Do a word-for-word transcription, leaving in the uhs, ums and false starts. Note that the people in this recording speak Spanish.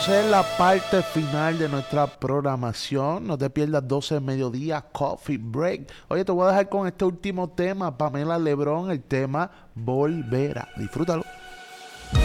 Esa es la parte final de nuestra programación. No te pierdas doce de mediodía, Coffee Break. Oye, te voy a dejar con este último tema, Pamela Lebrón, el tema Volverá. Disfrútalo.